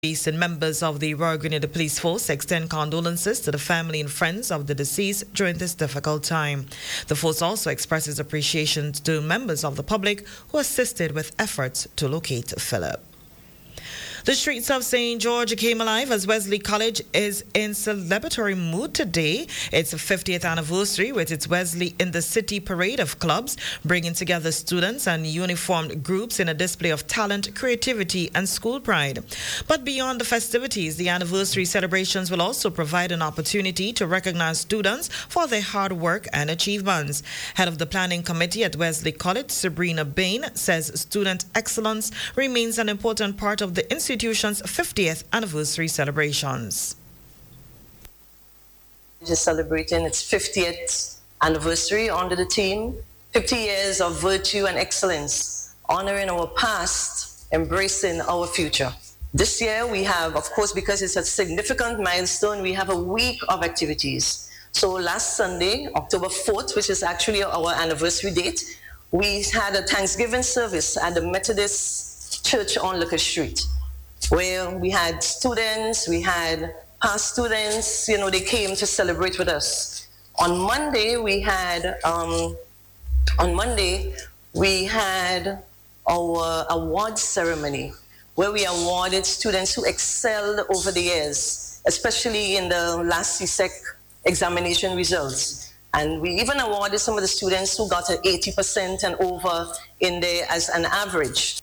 Police and members of the Royal Grenada Police Force extend condolences to the family and friends of the deceased during this difficult time. The force also expresses appreciation to members of the public who assisted with efforts to locate Philip. The streets of St. George came alive as Wesley College is in celebratory mood today. It's the 50th anniversary with its Wesley in the City parade of clubs, bringing together students and uniformed groups in a display of talent, creativity, and school pride. But beyond the festivities, the anniversary celebrations will also provide an opportunity to recognize students for their hard work and achievements. Head of the planning committee at Wesley College, Sabrina Bain, says student excellence remains an important part of the institution's 50th anniversary celebrations. Just celebrating its 50th anniversary under the theme, 50 years of virtue and excellence, honoring our past, embracing our future. This year we have, of course, because it's a significant milestone, we have a week of activities. So last Sunday, October 4th, which is actually our anniversary date, we had a Thanksgiving service at the Methodist Church on Lucas Street, where we had students, we had past students, they came to celebrate with us. On Monday, we had our award ceremony, where we awarded students who excelled over the years, especially in the last CSEC examination results. And we even awarded some of the students who got an 80% and over in there as an average.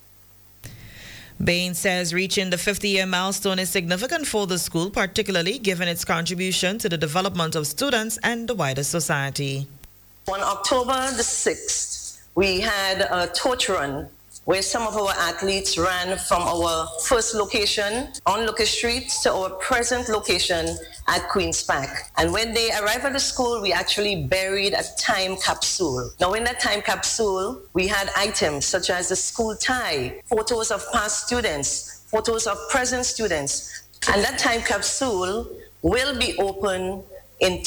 Bain says reaching the 50-year milestone is significant for the school, particularly given its contribution to the development of students and the wider society. On October the 6th, we had a torch run where some of our athletes ran from our first location on Lucas Street to our present location at Queen's Park. And when they arrived at the school, we actually buried a time capsule. Now in that time capsule, we had items such as the school tie, photos of past students, photos of present students. And that time capsule will be open in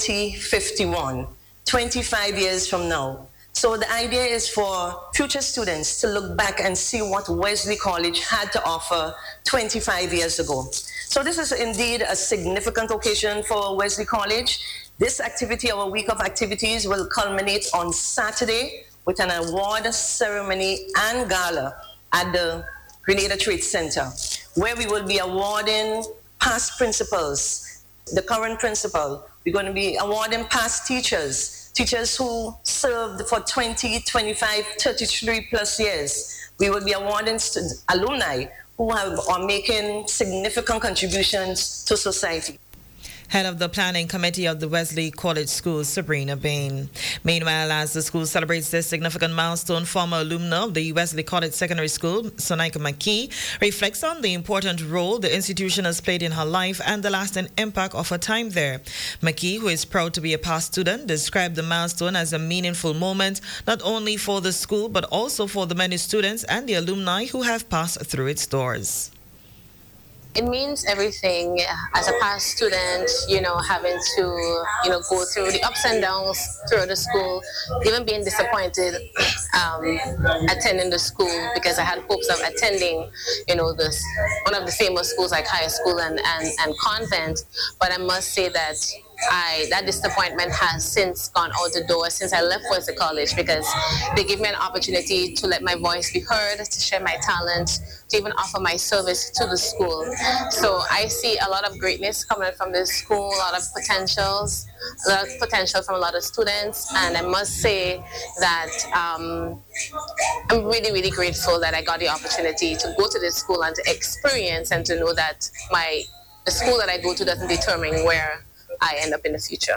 2051, 25 years from now. So the idea is for future students to look back and see what Wesley College had to offer 25 years ago. So this is indeed a significant occasion for Wesley College. This activity, our week of activities, will culminate on Saturday with an award ceremony and gala at the Grenada Trade Center, where we will be awarding past principals, the current principal. We're going to be awarding past teachers who served for 20, 25, 33 plus years. We will be awarding alumni who are making significant contributions to society. Head of the planning committee of the Wesley College School, Sabrina Bain. Meanwhile, as the school celebrates this significant milestone, former alumna of the Wesley College Secondary School, Sonaika McKee, reflects on the important role the institution has played in her life and the lasting impact of her time there. McKee, who is proud to be a past student, described the milestone as a meaningful moment, not only for the school, but also for the many students and the alumni who have passed through its doors. It means everything as a past student, having to, go through the ups and downs through the school, even being disappointed attending the school because I had hopes of attending, one of the famous schools like high school and convent. But I must say that that disappointment has since gone out the door since I left Wesley College, because they gave me an opportunity to let my voice be heard, to share my talent, to even offer my service to the school. So I see a lot of greatness coming from this school, a lot of potential from a lot of students, and I must say that I'm really, really grateful that I got the opportunity to go to this school and to experience and to know that the school that I go to doesn't determine where I end up in the future.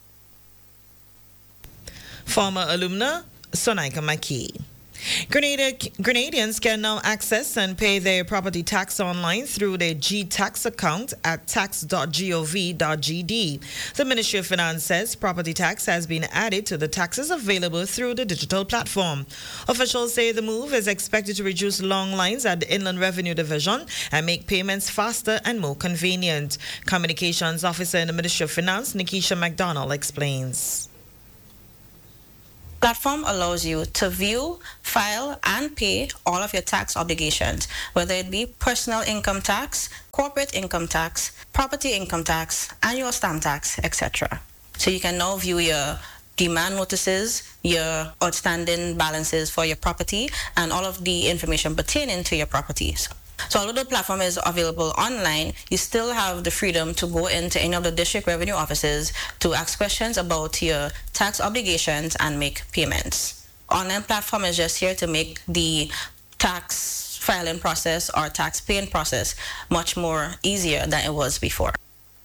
Former alumna Sonaika McKee. Grenadians can now access and pay their property tax online through their GTax account at tax.gov.gd. The Ministry of Finance says property tax has been added to the taxes available through the digital platform. Officials say the move is expected to reduce long lines at the Inland Revenue Division and make payments faster and more convenient. Communications Officer in the Ministry of Finance, Nikisha McDonald, explains. Platform allows you to view, file, and pay all of your tax obligations, whether it be personal income tax, corporate income tax, property income tax, annual stamp tax, etc. So you can now view your demand notices, your outstanding balances for your property, and all of the information pertaining to your properties. So although the platform is available online, you still have the freedom to go into any of the district revenue offices to ask questions about your tax obligations and make payments. Online platform is just here to make the tax filing process or tax paying process much more easier than it was before.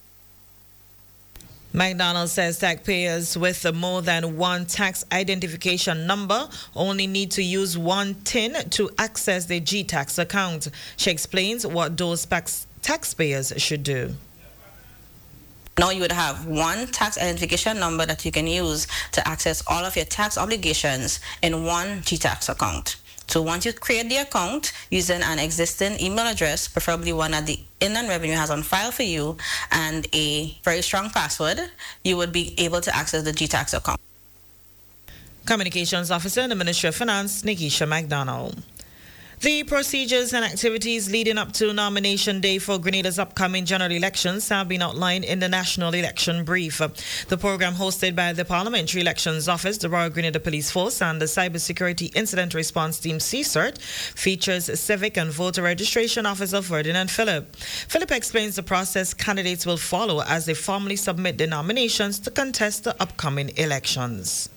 McDonald says taxpayers with more than one tax identification number only need to use one TIN to access their GTax account. She explains what those taxpayers should do. Now you would have one tax identification number that you can use to access all of your tax obligations in one GTax account. So once you create the account using an existing email address, preferably one that the Inland Revenue has on file for you, and a very strong password, you would be able to access the GTax account. Communications Officer in the Ministry of Finance, Nikisha McDonald. The procedures and activities leading up to nomination day for Grenada's upcoming general elections have been outlined in the National Election Brief. The program, hosted by the Parliamentary Elections Office, the Royal Grenada Police Force, and the Cybersecurity Incident Response Team CSIRT, features Civic and Voter Registration Officer Ferdinand Phillip. Phillip explains the process candidates will follow as they formally submit their nominations to contest the upcoming elections.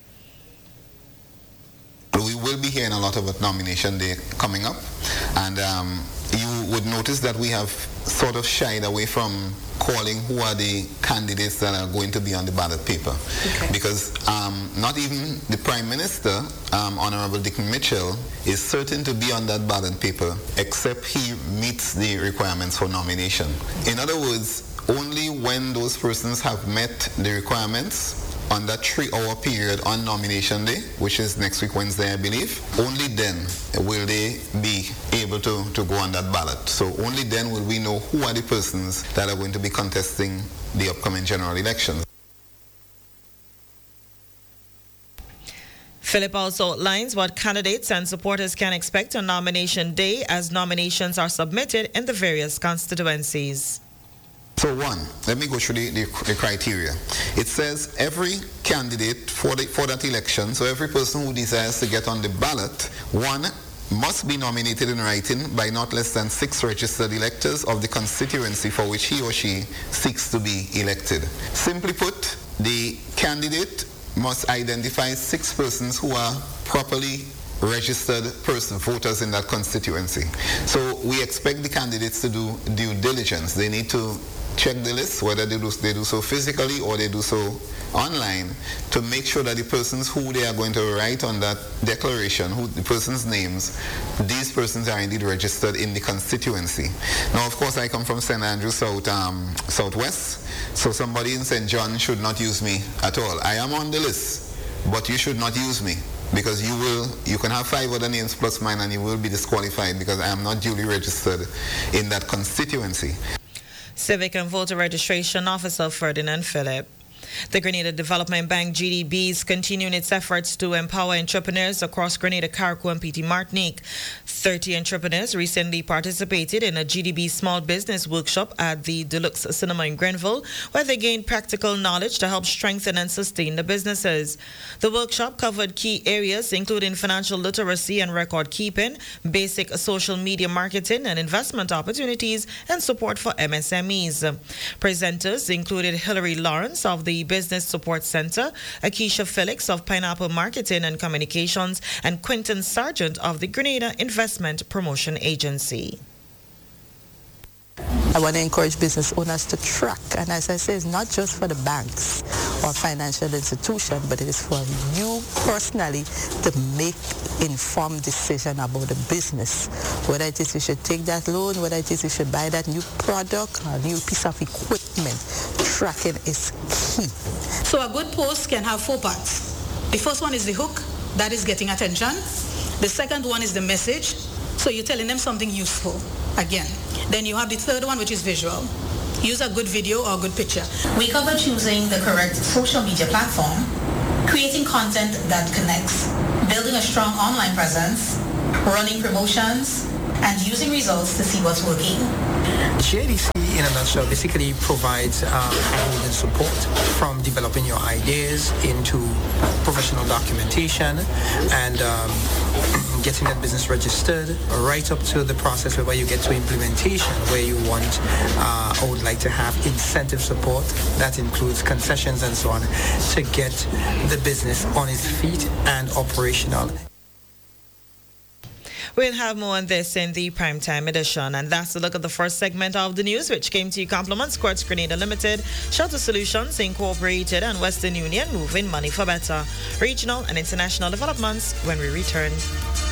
We will be hearing a lot about nomination day coming up, and you would notice that we have sort of shied away from calling who are the candidates that are going to be on the ballot paper. Okay. Because not even the Prime Minister, Honorable Dick Mitchell, is certain to be on that ballot paper except he meets the requirements for nomination. In other words, only when those persons have met the requirements on that 3-hour period on nomination day, which is next week Wednesday, I believe, only then will they be able to go on that ballot. So only then will we know who are the persons that are going to be contesting the upcoming general elections. Phillip also outlines what candidates and supporters can expect on nomination day as nominations are submitted in the various constituencies. So one, let me go through the criteria. It says every candidate for that election, so every person who desires to get on the ballot, one, must be nominated in writing by not less than 6 registered electors of the constituency for which he or she seeks to be elected. Simply put, the candidate must identify 6 persons who are properly registered voters in that constituency. So we expect the candidates to do due diligence. They need to check the list, whether they do so physically or they do so online, to make sure that the persons who they are going to write on that declaration, who the person's names, these persons are indeed registered in the constituency. Now, of course, I come from St. Andrews Southwest, so somebody in St. John should not use me at all. I am on the list, but you should not use me, because you can have 5 other names plus mine and you will be disqualified because I am not duly registered in that constituency. Civic and Voter Registration Officer Ferdinand Phillip. The Grenada Development Bank, GDB, is continuing its efforts to empower entrepreneurs across Grenada, Carriacou, and PT Martinique. 30 entrepreneurs recently participated in a GDB small business workshop at the Deluxe Cinema in Grenville, where they gained practical knowledge to help strengthen and sustain the businesses. The workshop covered key areas including financial literacy and record keeping, basic social media marketing and investment opportunities, and support for MSMEs. Presenters included Hilary Lawrence of the Business Support Center, Akeisha Felix of Pineapple Marketing and Communications, and Quentin Sargent of the Grenada Investment Promotion Agency. I want to encourage business owners to track, and as I say, it's not just for the banks or financial institution, but it is for you personally to make informed decision about the business. Whether it is you should take that loan, whether it is you should buy that new product or new piece of equipment, tracking is key. So a good post can have 4 parts. The first one is the hook, that is getting attention. The second one is the message, so you're telling them something useful, again. Then you have the third one, which is visual. Use a good video or a good picture. We cover choosing the correct social media platform, creating content that connects, building a strong online presence, running promotions, and using results to see what's working. GIDC, in a nutshell, basically provides holding support from developing your ideas into professional documentation and getting that business registered, right up to the process where you get to implementation, where you want or would like to have incentive support that includes concessions and so on to get the business on its feet and operational. We'll have more on this in the primetime edition. And that's a look at the first segment of the news, which came to you compliments Quartz Grenada Limited, Shelter Solutions Incorporated, and Western Union, moving money for better. Regional and international developments when we return.